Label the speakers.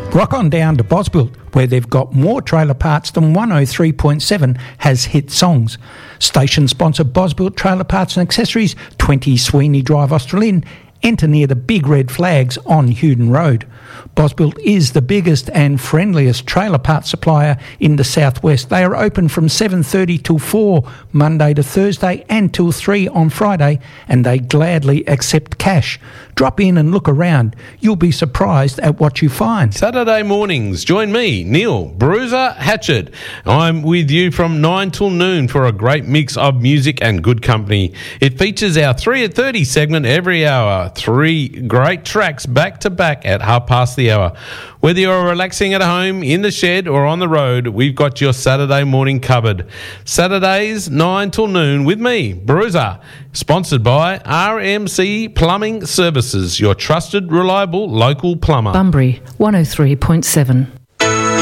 Speaker 1: Rock on down to Bosbuilt, where they've got more trailer parts than 103.7 has hit songs. Station sponsor Bosbuilt Trailer Parts and Accessories, 20 Sweeney Drive, Australind. Enter near the big red flags on Hewden Road. Bosbuilt is the biggest and friendliest trailer parts supplier in the southwest. They are open from 7:30 till 4 Monday to Thursday and till 3 on Friday, and they gladly accept cash. Drop in and look around. You'll be surprised at what you find.
Speaker 2: Saturday mornings, join me, Neil Bruiser Hatchet. I'm with you from 9 till noon for a great mix of music and good company. It features our 3 at 30 segment every hour. 3 great tracks back to back at 1:30 the hour. Whether you're relaxing at home, in the shed or on the road, we've got your Saturday morning covered. Saturdays 9 till noon with me, Bruiser. Sponsored by RMC Plumbing Services, your trusted, reliable local plumber.
Speaker 3: Bunbury 103.7.